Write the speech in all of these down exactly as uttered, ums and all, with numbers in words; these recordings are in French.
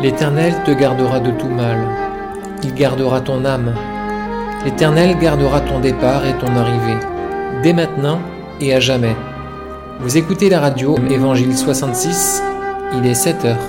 L'Éternel te gardera de tout mal. Il gardera ton âme. L'Éternel gardera ton départ et ton arrivée, dès maintenant et à jamais. Vous écoutez la radio Évangile soixante-six, il est sept heures.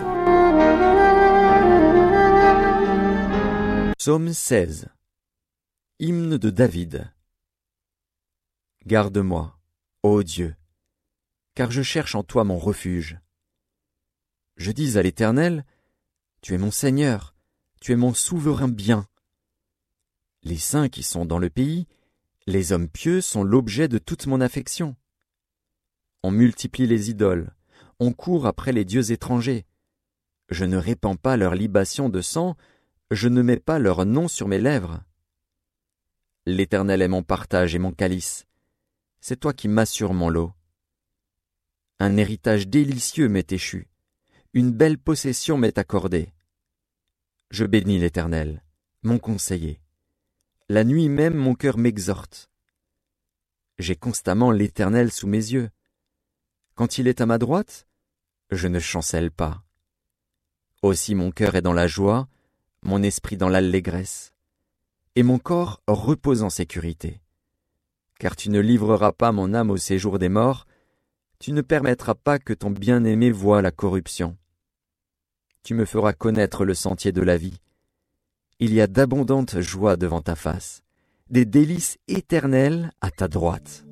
Psaume seize. Hymne de David. Garde-moi, ô Dieu, car je cherche en toi mon refuge. Je dis à l'Éternel, tu es mon Seigneur, tu es mon souverain bien. Les saints qui sont dans le pays, les hommes pieux sont l'objet de toute mon affection. On multiplie les idoles, on court après les dieux étrangers. Je ne répands pas leur libation de sang, je ne mets pas leur nom sur mes lèvres. L'Éternel est mon partage et mon calice. C'est toi qui m'assures mon lot. Un héritage délicieux m'est échu. Une belle possession m'est accordée. Je bénis l'Éternel, mon conseiller. La nuit même mon cœur m'exhorte. J'ai constamment l'Éternel sous mes yeux. Quand il est à ma droite, je ne chancelle pas. Aussi mon cœur est dans la joie, mon esprit dans l'allégresse, et mon corps repose en sécurité. Car tu ne livreras pas mon âme au séjour des morts, tu ne permettras pas que ton bien-aimé voie la corruption. Tu me feras connaître le sentier de la vie. Il y a d'abondantes joies devant ta face, des délices éternelles à ta droite.